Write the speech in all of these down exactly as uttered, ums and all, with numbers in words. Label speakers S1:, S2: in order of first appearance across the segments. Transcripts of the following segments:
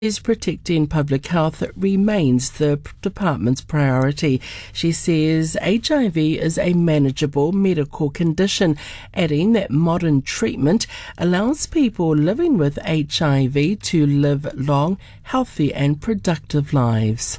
S1: Is protecting public health remains the department's priority. She says H I V is a manageable medical condition, adding that modern treatment allows people living with H I V to live long, healthy and productive lives.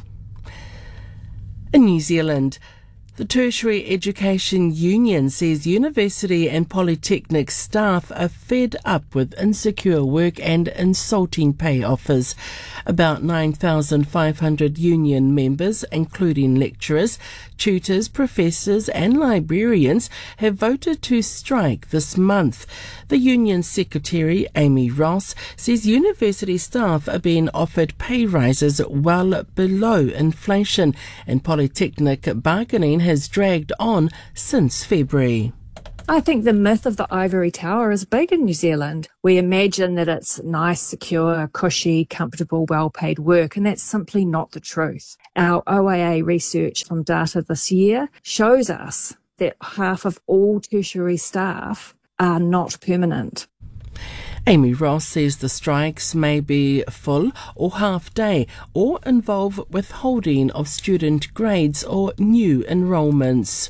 S1: In New Zealand, the Tertiary Education Union says university and polytechnic staff are fed up with insecure work and insulting pay offers. About nine thousand five hundred union members, including lecturers, tutors, professors and librarians, have voted to strike this month. The union secretary, Amy Ross, says university staff are being offered pay rises well below inflation, and polytechnic bargaining has dragged on since February.
S2: I think the myth of the ivory tower is big in New Zealand. We imagine that it's nice, secure, cushy, comfortable, well-paid work, and that's simply not the truth. Our O A A research from data this year shows us that half of all tertiary staff are not permanent.
S1: Amy Ross says the strikes may be full or half day or involve withholding of student grades or new enrolments.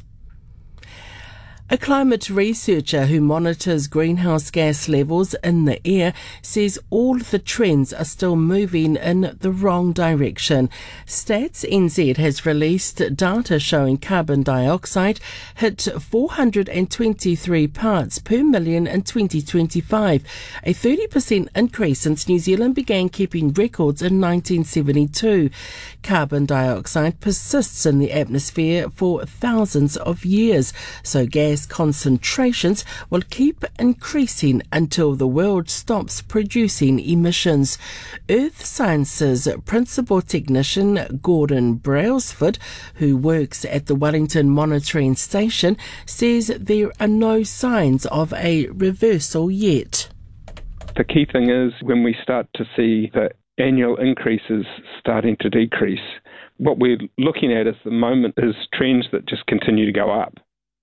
S1: A climate researcher who monitors greenhouse gas levels in the air says all the trends are still moving in the wrong direction. Stats N Z has released data showing carbon dioxide hit four hundred twenty-three parts per million in twenty twenty-five, a thirty percent increase since New Zealand began keeping records in nineteen seventy-two. Carbon dioxide persists in the atmosphere for thousands of years, so gas concentrations will keep increasing until the world stops producing emissions. Earth Sciences principal technician Gordon Brailsford, who works at the Wellington Monitoring Station, says there are no signs of a reversal yet.
S3: The key thing is when we start to see the annual increases starting to decrease, what we're looking at at the moment is trends that just continue to go up.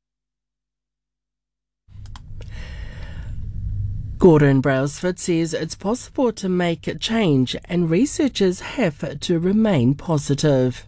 S1: Gordon Brailsford says it's possible to make a change and researchers have to remain positive.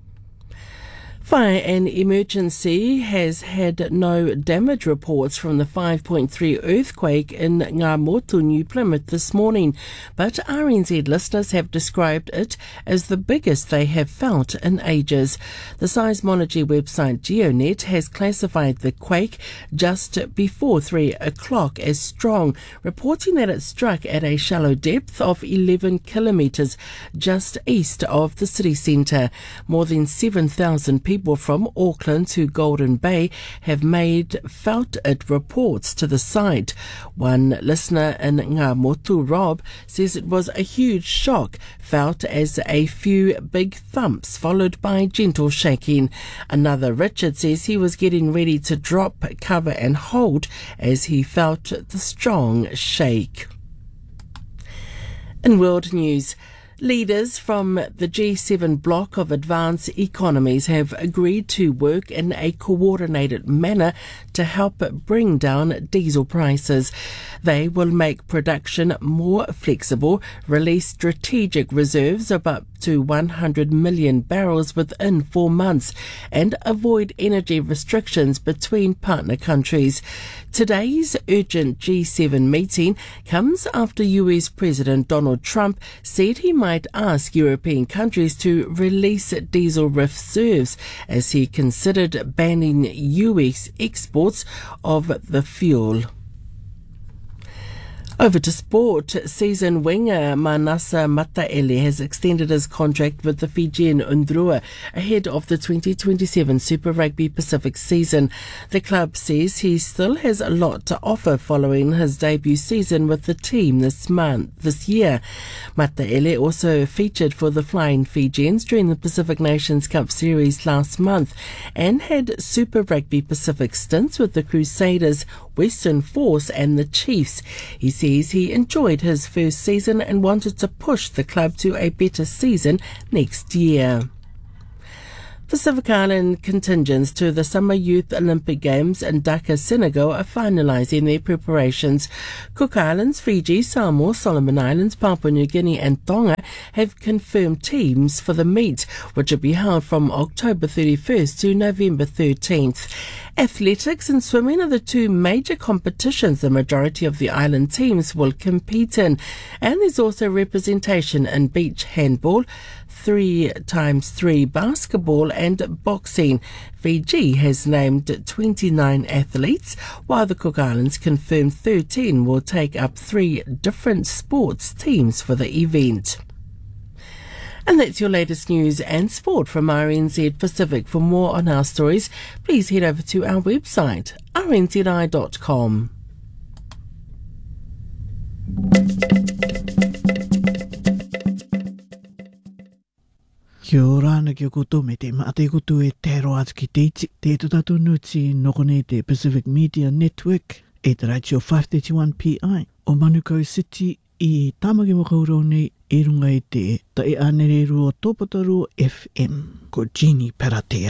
S1: Fire and Emergency has had no damage reports from the five point three earthquake in Ngā Motu, New Plymouth this morning, but R N Z listeners have described it as the biggest they have felt in ages. The seismology website GeoNet has classified the quake just before three o'clock as strong, reporting that it struck at a shallow depth of eleven kilometres just east of the city centre. More than seven thousand people People from Auckland to Golden Bay have made felt it reports to the site. One listener in Ngā Motu, Rob, says it was a huge shock, felt as a few big thumps followed by gentle shaking. Another, Richard, says he was getting ready to drop, cover and hold as he felt the strong shake. In world news, leaders from the G seven bloc of advanced economies have agreed to work in a coordinated manner to help bring down diesel prices. They will make production more flexible, release strategic reserves of up to one hundred million barrels within four months, and avoid energy restrictions between partner countries. Today's urgent G seven meeting comes after U S President Donald Trump said he might ask European countries to release diesel reserves as he considered banning U S exports of the fuel. Over to sport. Season winger Manasa Mataele has extended his contract with the Fijian Undrua ahead of the twenty twenty-seven Super Rugby Pacific season. The club says he still has a lot to offer following his debut season with the team this month, this year. Mataele also featured for the Flying Fijians during the Pacific Nations Cup series last month and had Super Rugby Pacific stints with the Crusaders, Western Force and the Chiefs. He says he enjoyed his first season and wanted to push the club to a better season next year. Pacific Island contingents to the Summer Youth Olympic Games in Dakar, Senegal are finalising their preparations. Cook Islands, Fiji, Samoa, Solomon Islands, Papua New Guinea and Tonga have confirmed teams for the meet, which will be held from October thirty-first to November thirteenth. Athletics and swimming are the two major competitions the majority of the island teams will compete in, and there's also representation in beach handball, three times three basketball and boxing. Fiji has named twenty-nine athletes, while the Cook Islands confirmed thirteen will take up three different sports teams for the event. And that's your latest news and sport from R N Z Pacific. For more on our stories, please head over to our website, r n z i dot com.
S4: Kia ora ana kia koutou me te maate koutou e tēro atu ki te iti. Te tatu nuti nokone te Pacific Media Network e te radio five thirty-one P I o Manukau City i tamaki wakaurau nei e runga i te tae anereru o Tōpataru F M ko Jeannie Paratea.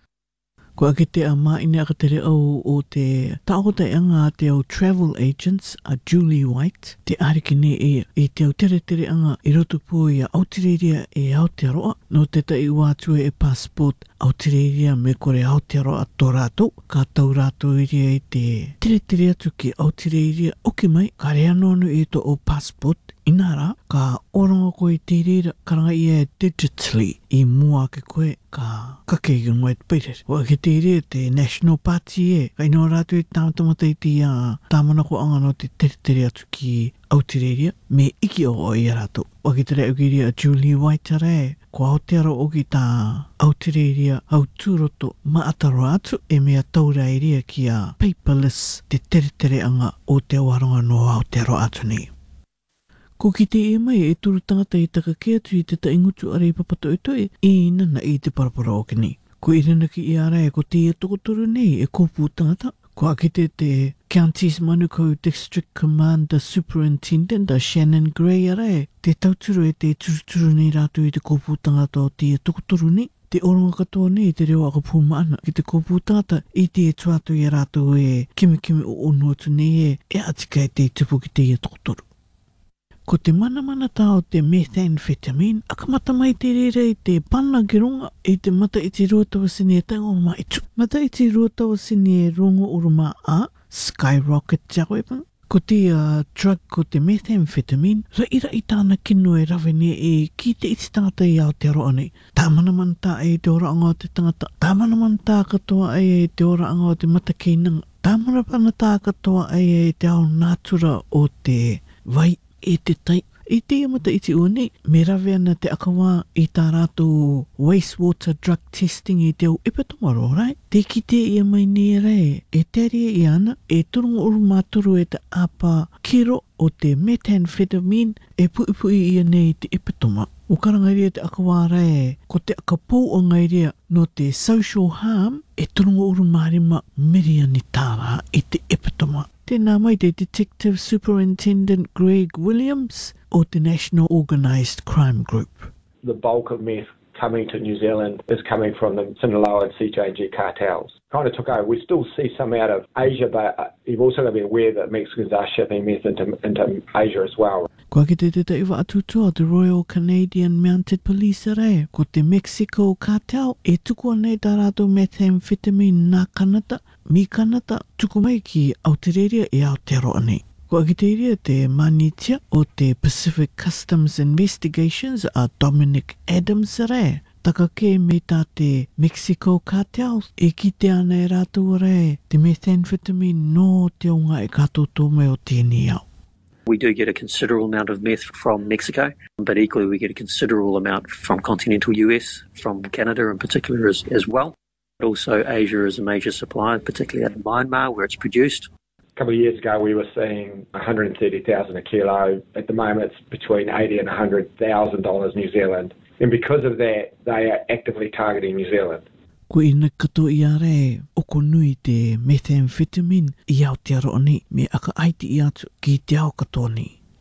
S4: Ko ake te a maine akatere au o te taota anga te au travel agents a Julie White, te arikine e, e te au tere tere anga i roto pō i a Aotearoa e Aotearoa, no te tai wātua e passport Aotearoa me kore Aotearoa tō rātou, ka tau rātou iria i te tere tere atu ki Aotearoa oki mai, ka rea nonu e to o passport, inara, ka oronga koe te reira karanga ia digitally i mua ke koe ka kake i ngoi te peitere. Wa ke te reira te National Party e, ka ino rātou i tāmatamata i te uh, tāmanako anga no te tere tere atu ki Aotearoa me iki o o i rātou. Wa ke te reo ki rea Julie White re, ko Aotearoa o ki tā Aotearoa au tūroto maataro atu e mea taura i rea ki a paperless te tere tere anga o te waronga no Aotearoa atu nei. Ko ki te e mai e turu tangata i taka ke atu i te taingutu are i papato e toi e nana i te parapara o kini. Ko i rena ki i ara e ko te e tokotoro nei e kōpū tangata. Ko ake te te Counties Manukau District Commander Superintendent a Shannon Gray ara e te tauturu e te turuturu nei rātu i te kōpū tangata o te e tokotoro nei. Te oronga katoa nei te reo aka pūmaana ki te kōpū tangata i te e tuatu i rātu e kimi kimi o onotu nei e e atika e te tupu ki te e tokotoro. Ko te mana mana tā o te methamphetamine, akamata mai te reira i te pana ki runga i te mata i te ruatawa sini e tainga oruma itu. Mata i te ruatawa sini e runga oruma a Skyrocket Jawepan. Ko te uh, drug ko te methamphetamine, raira i tāna kino e rawene e ki te iti tangata i Aotearoa nei. Tā mana mana tā e te ora anga o te tangata. Tā mana mana tā katoa e te ora anga o te mata keinanga. Tā mana mana tā katoa e te ao nātura o te vai e te tai. I te amata iti o nei, me rawe ana te akawā i tā rātou wastewater drug testing i te au ipatomaro, right? Te ki te ia mai nei rei, e teria i ana, e turunga uru māturu e te apa kiro o te methamphetamine e pui pui ia nei te ipatoma. O karangaria te akawā rei, ko te akapou o ngairia no te social harm, e turunga uru marima miria ni tāra i te ipatoma. Tēnā mai te Detective Superintendent Greg Williams o the National Organised Crime Group.
S5: The bulk of meth coming to New Zealand is coming from the Sinaloa and C J G cartels. Kind of took over. We still see some out of Asia, but you've also got to be aware that Mexicans are shipping meth into, into Asia as well.
S4: Ko ake te te te iwa atutua the Royal Canadian Mounted Police rei, ko te Mexico cartel e tukua nei tā rātou methamphetamine nā kanata, mi kanata, tuku mai ki Aotearoa e Aotearoa nei. Ko ake te iria te manitia o te Pacific Customs Investigations a Dominic Adams rei. Taka ke me tā te Mexico cartels e ki te ana e rātou rei, te methamphetamine no te onga e katoto mai o tēnei au.
S6: We do get a considerable amount of meth from Mexico, but equally we get a considerable amount from continental U S, from Canada in particular as, as well. But also Asia is a major supplier, particularly out of Myanmar where it's produced.
S5: A couple of years ago we were seeing one hundred thirty thousand a kilo. At the moment it's between eighty and one hundred thousand dollars New Zealand. And because of that, they are actively targeting New Zealand.
S4: Ko ina kato i are o ko nui te methamphetamine i Aotearoa nei me aka aiti i atu ki te ao katoa nei.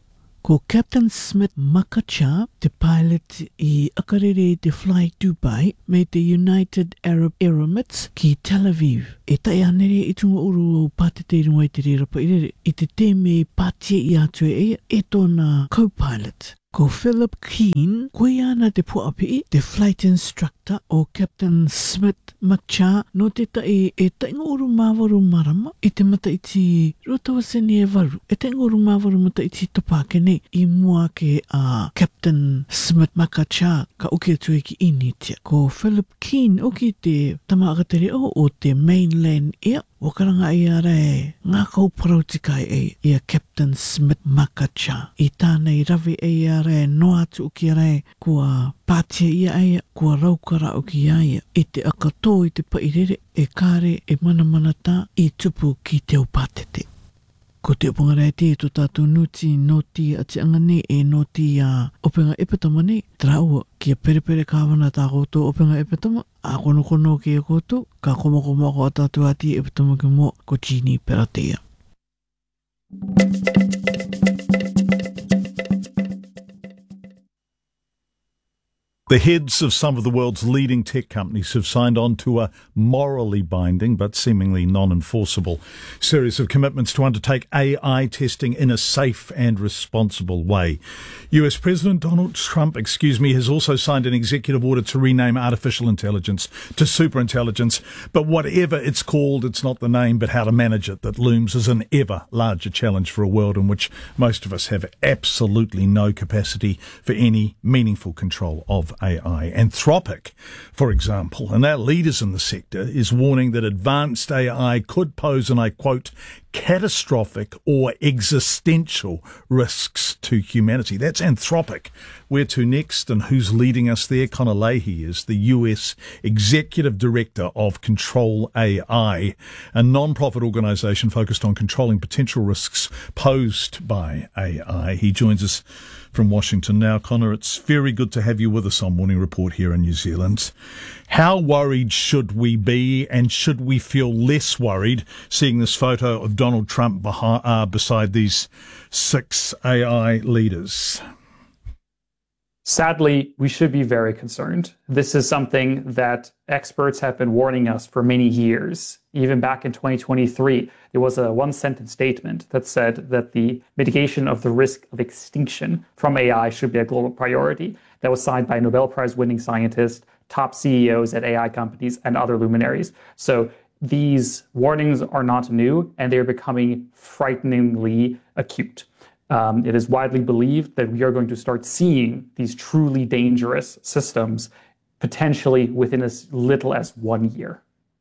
S4: Ko Captain Smith Makacha, te pilot I akarere te Fly Dubai me te United Arab Emirates ki Tel Aviv. E tai anere I tunga uru o pātete runga I te rerapa irere. I te te me pātia I atu e e tōna co-pilot. Ko Philip Keane, koe ana te puapi, te flight instructor o Captain Smith Makacha no te tai e tainga uru māwaru marama I te mata I ti rotawasene e waru. E tainga uru māwaru mata I ti topake nei I mua ke a uh, Captain Smith Makacha ka uke atu e ki initia. Ko Philip Keane o ki te tamaakatere o o te mainland air. Wakaranga I a rai ngā kau parautika e I a Captain Smith Makacha. I tānei rawi e a rai no atu ki a rai kua pātia ia aia, kua raukara o ki aia. I te akato I te pairere e kāre e mana mana tā I tupu ki te upatete. Ko te opunga rai te to tātou nuti no ti ati angane e no ti a openga epatama nei. Traua ki a perepere kāwana tā koutou openga epatama. A kono kono ki a koutou, ka koma koma ko a tātou ati epatama ki mo ko Jeannie Peratea.
S7: The heads of some of the world's leading tech companies have signed on to a morally binding but seemingly non-enforceable series of commitments to undertake A I testing in a safe and responsible way. U S President Donald Trump, excuse me, has also signed an executive order to rename artificial intelligence to superintelligence, but whatever it's called, it's not the name but how to manage it that looms as an ever larger challenge for a world in which most of us have absolutely no capacity for any meaningful control of A I. Anthropic, for example, and our leaders in the sector, is warning that advanced A I could pose, and I quote, catastrophic or existential risks to humanity. That's Anthropic. Where to next and who's leading us there? Connor Leahy is the U S Executive Director of Control A I, a non-profit organisation focused on controlling potential risks posed by A I. He joins us from Washington now. Connor, it's very good to have you with us on Morning Report here in New Zealand. How worried should we be, and should we feel less worried seeing this photo of Donald Trump behind, uh, beside these six A I leaders?
S8: Sadly, we should be very concerned. This is something that experts have been warning us for many years. Even back in twenty twenty-three, there was a one-sentence statement that said that the mitigation of the risk of extinction from A I should be a global priority. That was signed by Nobel Prize-winning scientists, top C E Os at A I companies, and other luminaries. So these warnings are not new, and they're becoming frighteningly acute. Um, it is widely believed that we are going to start seeing these truly dangerous systems potentially within as little as one year.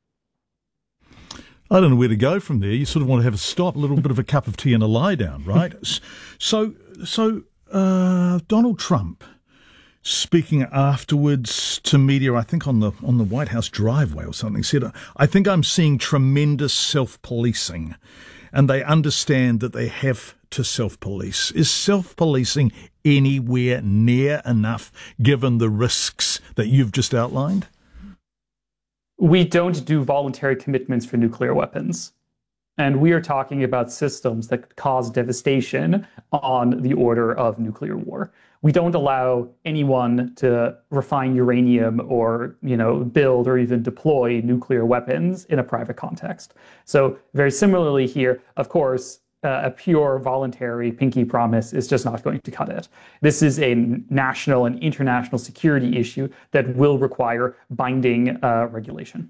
S7: I don't know where to go from there. You sort of want to have a stop, a little bit of a cup of tea and a lie down, right? so, so uh, Donald Trump, speaking afterwards to media, I think on the on the White House driveway or something, said, "I think I'm seeing tremendous self-policing, and they understand that they have to self-police." Is self-policing anywhere near enough given the risks that you've just outlined?
S8: We don't do voluntary commitments for nuclear weapons. And we are talking about systems that could cause devastation on the order of nuclear war. We don't allow anyone to refine uranium or, you know, build or even deploy nuclear weapons in a private context. So very similarly here, of course, uh, a pure voluntary pinky promise is just not going to cut it. This is a national and international security issue that will require binding uh, regulation.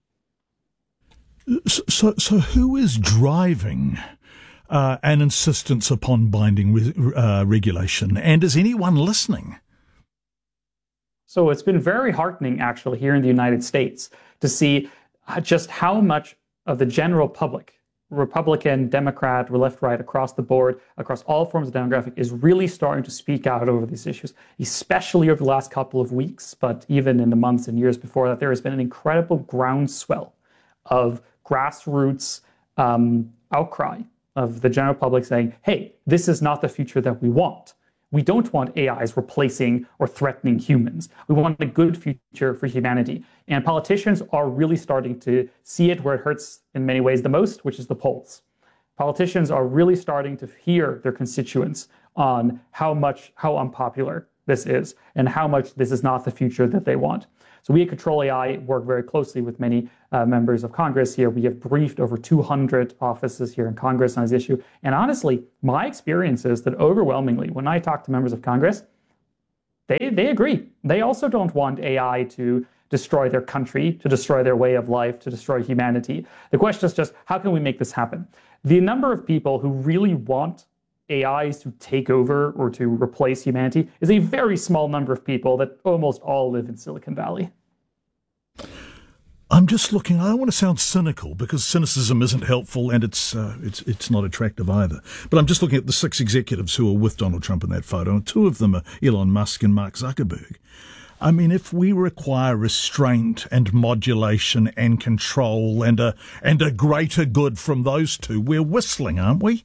S7: So, so who is driving uh, an insistence upon binding re- uh, regulation? And is anyone listening?
S8: So it's been very heartening, actually, here in the United States to see just how much of the general public, Republican, Democrat, left, right, across the board, across all forms of demographic, is really starting to speak out over these issues, especially over the last couple of weeks, but even in the months and years before that. There has been an incredible groundswell of grassroots um, outcry of the general public saying, hey, this is not the future that we want. We don't want A Is replacing or threatening humans. We want a good future for humanity. And politicians are really starting to see it where it hurts in many ways the most, which is the polls. Politicians are really starting to hear their constituents on how much, how unpopular this is and how much this is not the future that they want. So we at Control A I work very closely with many uh, members of Congress here. We have briefed over two hundred offices here in Congress on this issue. And honestly, my experience is that overwhelmingly, when I talk to members of Congress, they, they agree. They also don't want A I to destroy their country, to destroy their way of life, to destroy humanity. The question is just, how can we make this happen? The number of people who really want A Is to take over or to replace humanity is a very small number of people that almost all live in Silicon Valley.
S7: I'm just looking, I don't want to sound cynical because cynicism isn't helpful and it's uh, it's it's not attractive either. But I'm just looking at the six executives who are with Donald Trump in that photo, and two of them are Elon Musk and Mark Zuckerberg. I mean, if we require restraint and modulation and control and a, and a greater good from those two, we're whistling, aren't we?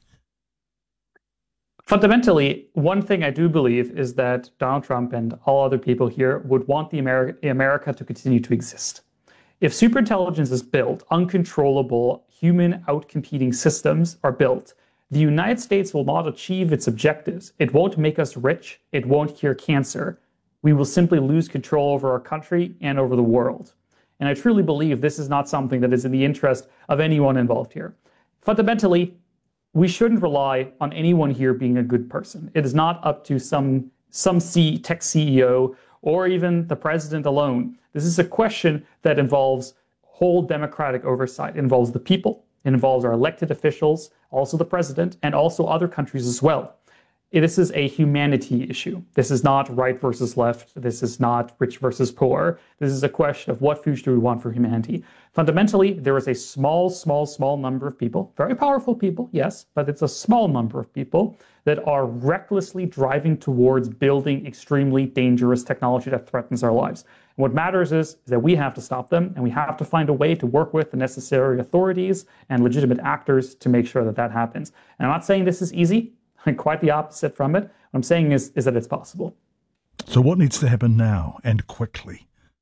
S8: Fundamentally, one thing I do believe is that Donald Trump and all other people here would want the America, America to continue to exist. If superintelligence is built, uncontrollable human outcompeting systems are built, the United States will not achieve its objectives. It won't make us rich. It won't cure cancer. We will simply lose control over our country and over the world. And I truly believe this is not something that is in the interest of anyone involved here. Fundamentally, we shouldn't rely on anyone here being a good person. It is not up to some, some C, tech C E O or even the president alone. This is a question that involves whole democratic oversight. It involves the people. It involves our elected officials, also the president, and also other countries as well. This is a humanity issue. This is not right versus left. This is not rich versus poor. This is a question of what future do we want for humanity. Fundamentally, there is a small, small, small number of people, very powerful people, yes, but it's a small number of people that are recklessly driving towards building extremely dangerous technology that threatens our lives. And what matters is, is that we have to stop them, and we have to find a way to work with the necessary authorities and legitimate actors to make sure that that happens. And I'm not saying this is easy. Quite the opposite from it. What I'm saying is, is that it's possible.
S7: So what needs to happen now and quickly?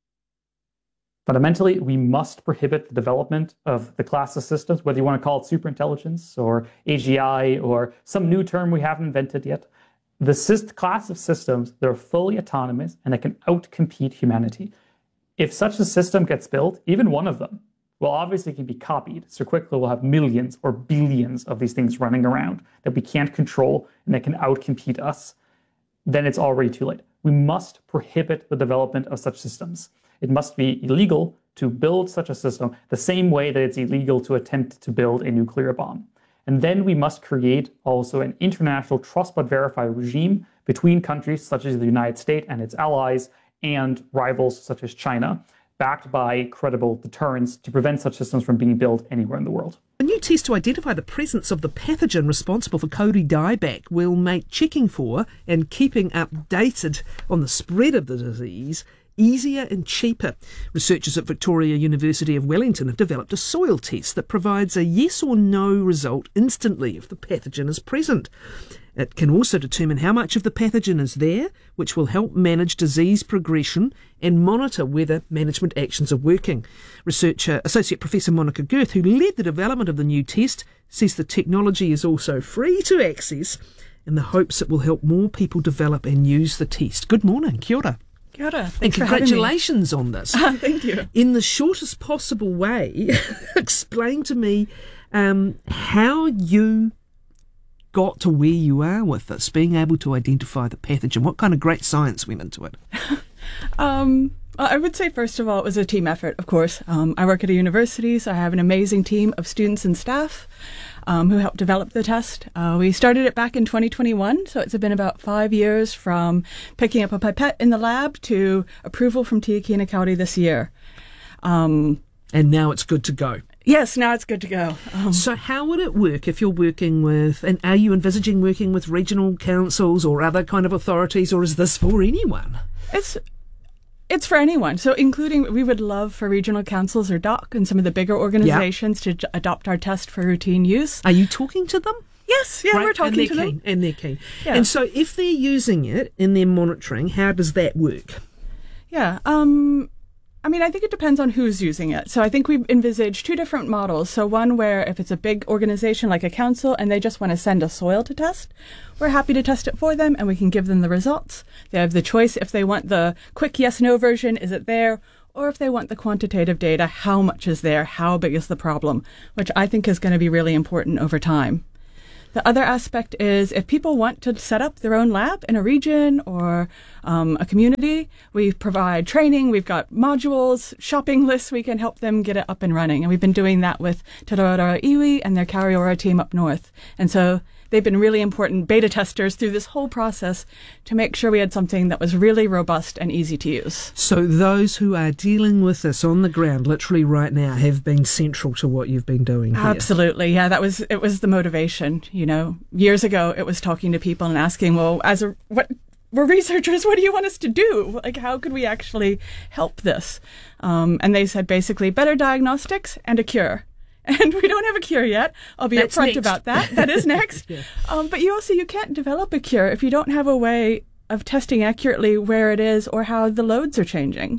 S8: Fundamentally, we must prohibit the development of the class of systems, whether you want to call it superintelligence or A G I or some new term we haven't invented yet. The syst- class of systems that are fully autonomous and that can outcompete humanity. If such a system gets built, even one of them, well, obviously it can be copied. So quickly we'll have millions or billions of these things running around that we can't control and that can outcompete us. Then it's already too late. We must prohibit the development of such systems. It must be illegal to build such a system the same way that it's illegal to attempt to build a nuclear bomb. And then we must create also an international trust but verify regime between countries such as the United States and its allies and rivals such as China, backed by credible deterrents to prevent such systems from being built anywhere in the world.
S9: A new test to identify the presence of the pathogen responsible for Cody dieback will make checking for and keeping updated on the spread of the disease easier and cheaper. Researchers at Victoria University of Wellington have developed a soil test that provides a yes or no result instantly if the pathogen is present. It can also determine how much of the pathogen is there, which will help manage disease progression and monitor whether management actions are working. Researcher Associate Professor Monica Girth, who led the development of the new test, says the technology is also free to access in the hopes it will help more people develop and use the test. Good morning, kia ora.
S10: Kia ora. Thanks
S9: and
S10: for having me.
S9: Congratulations on this.
S10: Thank you.
S9: In the shortest possible way, explain to me um, how you got to where you are with this, being able to identify the pathogen. What kind of great science went into it?
S10: um, I would say, first of all, it was a team effort, of course. Um, I work at a university, so I have an amazing team of students and staff um, who helped develop the test. Uh, we started it back in twenty twenty-one, so it's been about five years from picking up a pipette in the lab to approval from Te Akina County this year. Um,
S9: and now it's good to go.
S10: Yes, now it's good to go. Um,
S9: so how would it work if you're working with, and are you envisaging working with regional councils or other kind of authorities, or is this for anyone?
S10: It's it's for anyone. So including, we would love for regional councils or D O C and some of the bigger organizations yep. to adopt our test for routine use.
S9: Are you talking to them?
S10: Yes, yeah,
S9: right.
S10: we're talking
S9: and
S10: to
S9: keen,
S10: them.
S9: And they're keen.
S10: Yeah.
S9: And so if they're using it in their monitoring, how does that work?
S10: Yeah, um... I mean, I think it depends on who's using it. So I think we envisage two different models. So one where if it's a big organization like a council and they just want to send a soil to test, we're happy to test it for them and we can give them the results. They have the choice if they want the quick yes-no version, is it there? Or if they want the quantitative data, how much is there? How big is the problem? Which I think is going to be really important over time. The other aspect is if people want to set up their own lab in a region or um, a community, we provide training, we've got modules, shopping lists, we can help them get it up and running. And we've been doing that with Te Raroa Iwi and their Kariora team up north. And so they've been really important beta testers through this whole process to make sure we had something that was really robust and easy to use.
S9: So those who are dealing with this on the ground, literally right now, have been central to what you've been doing here.
S10: Absolutely, yeah. That was it. Was the motivation. You know, years ago, it was talking to people and asking, "Well, as a what." We're researchers. What do you want us to do? Like, how could we actually help this? Um, and they said basically better diagnostics and a cure. And we don't have a cure yet. I'll be
S9: That's
S10: upfront
S9: next.
S10: about that. That is next. yeah. um, but you also, you can't develop a cure if you don't have a way of testing accurately where it is or how the loads are changing.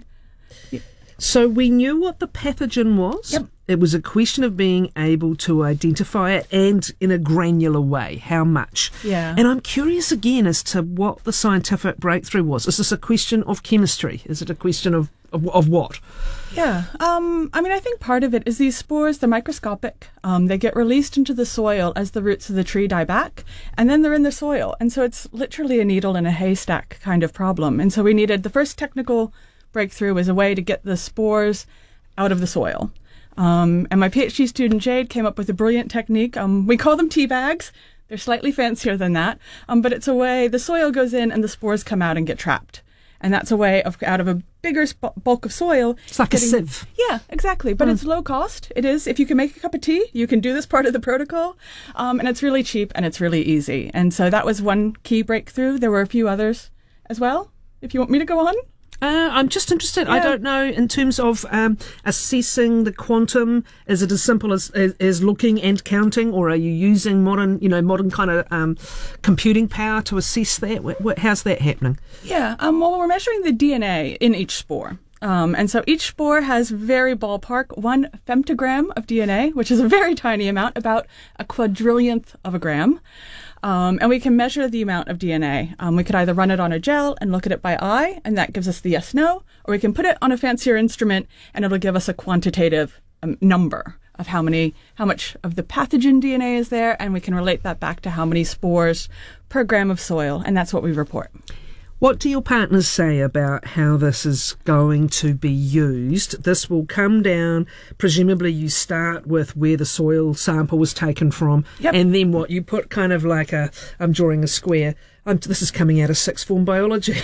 S9: So we knew what the pathogen was.
S10: Yep.
S9: It was a question of being able to identify it and in a granular way, how much.
S10: Yeah.
S9: And I'm curious again as to what the scientific breakthrough was. Is this a question of chemistry? Is it a question of Of, of what?
S10: Yeah. Um, I mean, I think part of it is these spores, they're microscopic. Um, they get released into the soil as the roots of the tree die back, and then they're in the soil. And so it's literally a needle in a haystack kind of problem. And so we needed, the first technical breakthrough was a way to get the spores out of the soil. Um, and my PhD student, Jade, came up with a brilliant technique. Um, we call them tea bags. They're slightly fancier than that. Um, but it's a way, the soil goes in and the spores come out and get trapped. And that's a way of, out of a bigger sp- bulk of soil.
S9: It's like
S10: getting,
S9: a sieve.
S10: Yeah, exactly. But
S9: Mm.
S10: it's low cost. It is. If you can make a cup of tea, you can do this part of the protocol. Um, and it's really cheap and it's really easy. And so that was one key breakthrough. There were a few others as well. If you want me to go on.
S9: Uh, I'm just interested.
S10: Yeah.
S9: I don't know in terms of um, assessing the quantum. Is it as simple as, as as looking and counting, or are you using modern, you know, modern kind of um, computing power to assess that? What, what, how's that happening?
S10: Yeah. Um, well, we're measuring the D N A in each spore. Um, and so each spore has very ballpark one femtogram of D N A, which is a very tiny amount, about a quadrillionth of a gram. Um, and we can measure the amount of D N A. Um, we could either run it on a gel and look at it by eye, and that gives us the yes-no, or we can put it on a fancier instrument, and it'll give us a quantitative um, number of how many, how much of the pathogen D N A is there, and we can relate that back to how many spores per gram of soil, and that's what we report.
S9: What do your partners say about how this is going to be used? This will come down, presumably you start with where the soil sample was taken from,
S10: Yep.
S9: and then what, you put kind of like a, I'm drawing a square, I'm, this is coming out of sixth form biology.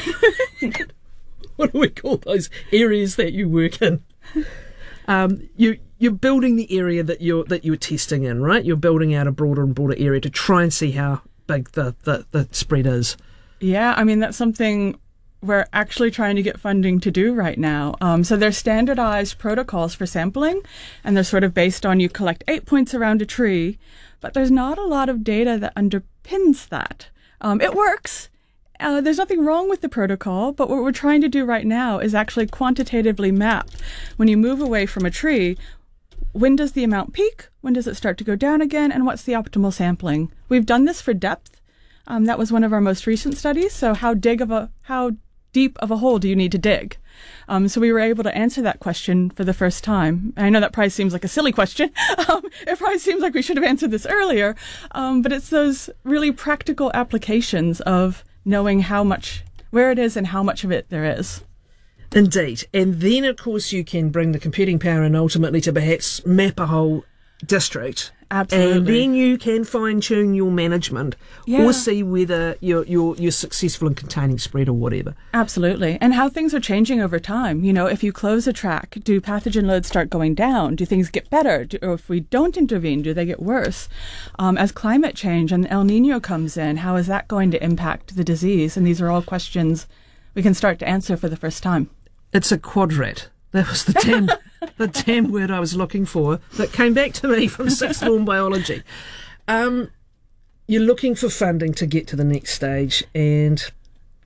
S9: What do we call those areas that you work in? Um, you, you're building the area that you're, that you're testing in, right? You're building out a broader and broader area to try and see how big the, the, the spread is.
S10: Yeah, I mean, that's something we're actually trying to get funding to do right now. Um, so there's standardized protocols for sampling, and they're sort of based on you collect eight points around a tree, but there's not a lot of data that underpins that. Um, it works. Uh, there's nothing wrong with the protocol, but what we're trying to do right now is actually quantitatively map. When you move away from a tree, when does the amount peak? When does it start to go down again? And what's the optimal sampling? We've done this for depth. Um, that was one of our most recent studies. So how dig of a how deep of a hole do you need to dig? Um, so we were able to answer that question for the first time. I know that probably seems like a silly question. Um, it probably seems like we should have answered this earlier. Um, but it's those really practical applications of knowing how much, where it is and how much of it there is.
S9: Indeed. And then, of course, you can bring the computing power in ultimately to perhaps map a whole district.
S10: Absolutely.
S9: And then you can fine-tune your management
S10: Yeah.
S9: or see whether you're, you're, you're successful in containing spread or whatever.
S10: Absolutely. And how things are changing over time. You know, if you close a track, do pathogen loads start going down? Do things get better? Do, or if we don't intervene, do they get worse? Um, as climate change and El Nino comes in, how is that going to impact the disease? And these are all questions we can start to answer for the first time.
S9: It's a quadrat. That was the damn, the damn word I was looking for that came back to me from sixth form biology. Um, you're looking for funding to get to the next stage, and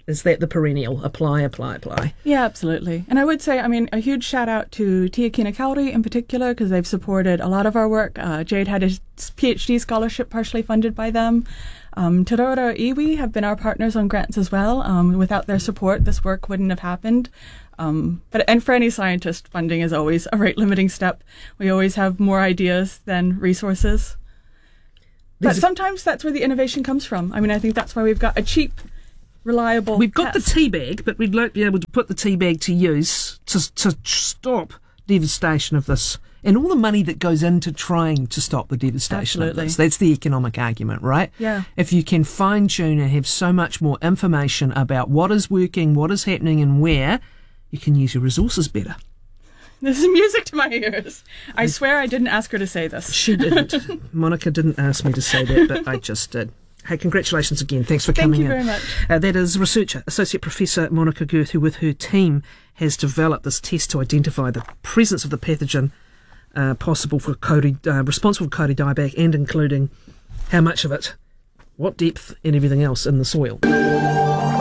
S9: Is that the perennial? Apply, apply, apply.
S10: Yeah, absolutely. And I would say, I mean, a huge shout out to Te Akina Kauri in particular, because they've supported a lot of our work. Uh, Jade had his PhD scholarship partially funded by them. Um, Te Rauara Iwi have been our partners on grants as well. Um, without their support, this work wouldn't have happened. Um, but and for any scientist, funding is always a rate limiting step. We always have more ideas than resources. But There's sometimes that's where the innovation comes from. I mean, I think that's why we've got a cheap, reliable
S9: We've got
S10: test.
S9: the tea bag, but we'd like to be able to put the tea bag to use to, to stop devastation of this and all the money that goes into trying to stop the devastation
S10: Absolutely.
S9: of this. That's the economic argument, right?
S10: Yeah.
S9: If you can fine-tune and have so much more information about what is working, what is happening and where, you can use your resources better.
S10: This is music to my ears. I swear I didn't ask her to say this.
S9: She didn't. Monica didn't ask me to say that, but I just did. Hey, congratulations again. Thanks for coming in.
S10: Thank you very much.
S9: Uh, that is researcher, Associate Professor Monica Girth, who with her team has developed this test to identify the presence of the pathogen uh, possible for Kauri, uh, responsible for Kauri dieback, and including how much of it, what depth, and everything else in the soil.